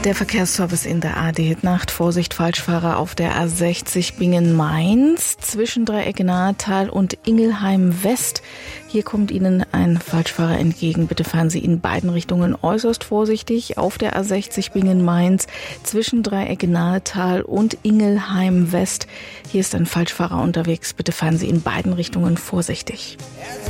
Der Verkehrsservice in der ARD-Nacht. Vorsicht, Falschfahrer auf der A60 Bingen-Mainz zwischen Dreieck-Nahetal und Ingelheim-West. Hier kommt Ihnen ein Falschfahrer entgegen. Bitte fahren Sie in beiden Richtungen äußerst vorsichtig auf der A60 Bingen-Mainz zwischen Dreieck-Nahetal und Ingelheim-West. Hier ist ein Falschfahrer unterwegs. Bitte fahren Sie in beiden Richtungen vorsichtig.